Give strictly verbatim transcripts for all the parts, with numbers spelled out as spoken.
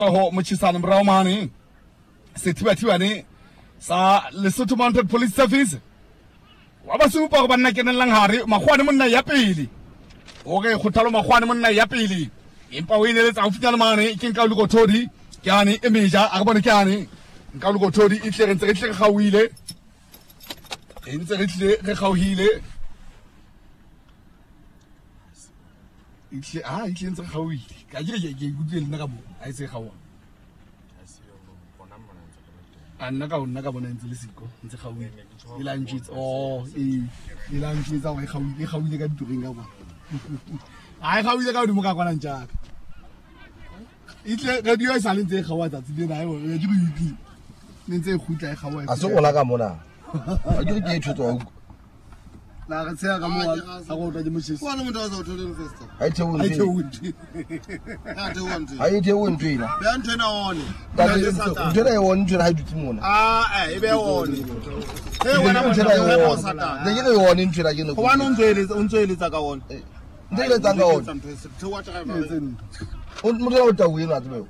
ho mochisana mrao mane sethiba thibane sa Lesotho Mounted Police Service wa ba supa go banna kenelang hare magwane monna ya pele okay go thalo magwane monna ya pele empa o ile tsa ofitana mane ke nka luko thodi kyane emeja a bona kyane nka luko thodi e tle rentse re tle ga wile e ntse re tle re gauhile itle ah itle ntse gauhile ka je ke ke gudile nna ka mo a ise gawa anna ka nna ka bona ntse le siko ntse gauhile ila ntshitse oh e ila ntshitse a wa gauhile gauhile ka ditureng ka bona ai gauhile ka di mo ka kwana ntjaka itle radio e sale ntse gawa tsa tsile na e o di go yuki ntse khutla e gawa a se gola ka mona a di ke thotso la ga tsaya ka mo a go tla di moshisi wona motho a sa utholeni first ai the ai the wonti ha the wonti ai the wonti na be antwe na one ka ntse na yone ntse ha dutse mona ah eh e be one he wena motho a go satana le ke yone ntse na ke no go bana untswele untswele tsa ka one ntse le tsa ka one to what I have o mo o ta wena tsebe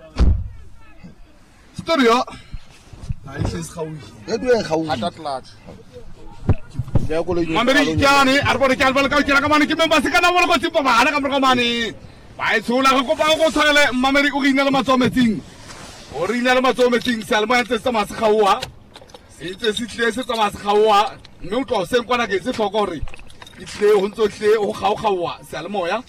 story yo ai se gawi e dwe gawi hata tlat ya go le mameri kyane arbore kyalbal ka kira ka mane ke member se kana bona go tsipa bana ka mo ka mane ba e tshola go ba go tshwele mameri o rina le matsometsing o rina le matsometsing selmo ya tsa ma se gawa se tse se tle se tsa ma se gawa mme o tlo se nkwana ke se tlhokore e tle ho ntso tle o gaو gawa selmo ya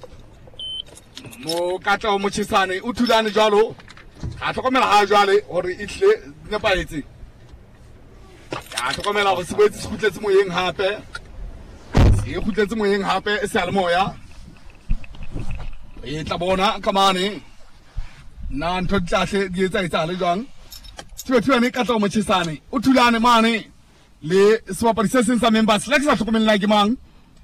mo ka tla mo chisane o thulane jalo ga tlhokomela ha jwale hore e tle ne paetse ya tlhokomela go se boetse se khutletse moyeng hape se khutletse moyeng hape e sa le moya e tla bona ka mane na ntho tlahle di etsa etsa le jwang tshwe tshwe ne ka tla mo chisane o thulane mane le sebapadi se seng sa members le ke sa tlhokomela ke mang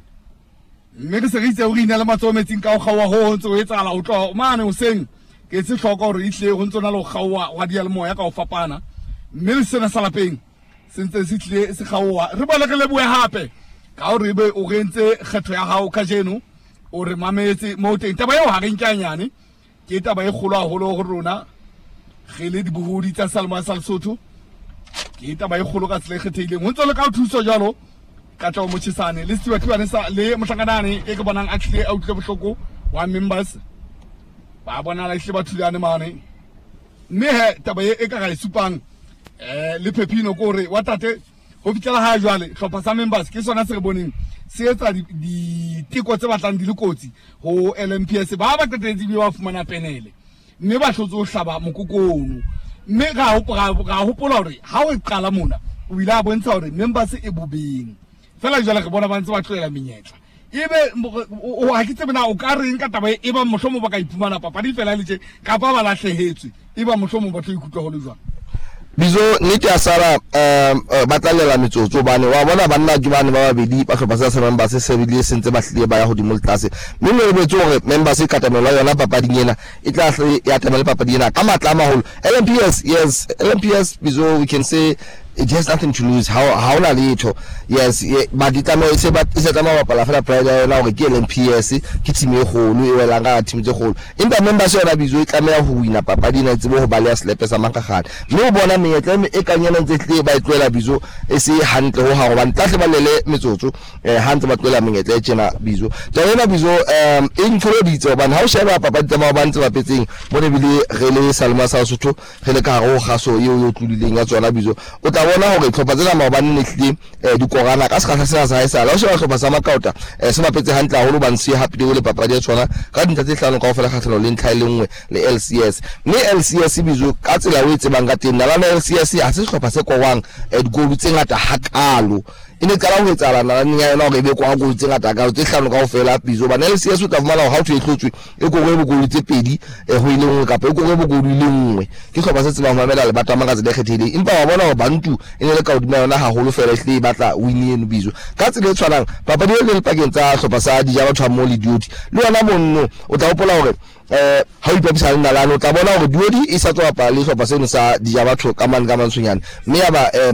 mme ke se re itse o rina le matsometsing ka o gawa ho ntse o etsa la o tlo mane o seng ke se tlhoka hore itle go ntse na le go gawa wa dia le moya ka o fapana mme le sena sa lapeng sentse se tle se gawa re ba le ke le bue hape ka o re be o rentse kgetho ya hao ka jeno o re mametse mo teng taba eo ha re nkanyane ke taba e kholo haholo go rona ge le di bohodi tsa Salma sa Lesotho ke taba e kholo ka tsle kgetheileng ho ntse le ka o thuso jalo ka tla mo chisane le siwa twana sa le motlanganane e ke bonang actually out le bohloko wa members ba bona la hle ba thulane mane mme he taba e ka ga isupang eh le Pepino ko re wa tate ho fitela ha jwale hlopha sa members ke sona se re boneng se etsa di tiko tse batlang di le kotsi ho L M P S ba ba qetetse bi wa fumana penele mme ba hlotse o hlaba mokokono mme ga ho ga hopola hore ha o qala mona o ile a bontsha hore members e bobeng fela jwale re bona ba ntse ba tloela menyetla ebe o ha ke tsebena o ka reng ka taba e ba mohlomo ba ka iphumana papa di fela le tje ka ba ba lahlehetswe e ba mohlomo ba tlo ikutwa ho le jwang bizo nete a sala um ba tlalela metsotso bane wa bona banna ke bane ba babedi ba tlhopha sa sena ba se sebile sentse ba hlile ba ya ho di multase mme le be tsore members e katamela yona papading ena e tla ya tamela papading ena ka matla maholo L M P S yes L M P S bizo we can say it has nothing to lose how how na litho yes ba ditamo se ba se tama ba pala fela pride ya na go ke L M P S ke team e golo e wela nga team tse golo empa members yona bizo e tlameya ho wina papading na tsebo ho ba le slepe sa makagana mme o bona menyetla e kanyana ntse tle ba itloela bizo e se hantle ho ha go ba ntlahle ba lele metsotso eh hantse ba tloela menyetla e tjena bizo tsona bizo um in foloditse ba ha o sheba papadi tsa ba ntse ba petseng mo ne bile re le Salma sa Lesotho re le ka go gaso eo yo tlulileng ya tsona bizo o tla bona hore tlhopha tsena maobane ne hle di korana ka sekgahla sena sa isa la o sheba tlhopha sa makauta eh se mapetse hantle haholo ba nse happy le papadi ya tsona ka dintlha tse hlano ka ofela kgatlhano le ntlha le nngwe le L C S mme L C S bizo ka tsela o etse banga teng nala L C S ha se hlopha se kowang digolo tse ngata hakalo ine tsala ho etsala nala nya yona hore be kwa go tse ngata ka tse hlano ka ofela bizo ba L C S o tla fumana ha o thehlotswe e go go bogolo tse pedi e ho ile nngwe kapa e go go bogolo le nngwe ke hlopha se tsela ho mamela le batho maka tse di kgethile empa wa bona hore bantu ene le ka hodima yona haholo fela hle batla win eno bizo ka tsela e tshwanang papadi e le pakeng tsa hlopha sa di ja batho mo le duty le yona monno o tla hopola hore eh ha o ipapisa le nalano o tla bona hore duty e sa tswa pa le hlopha seno sa di ja batho ka man ka mantshunyana mme ya ba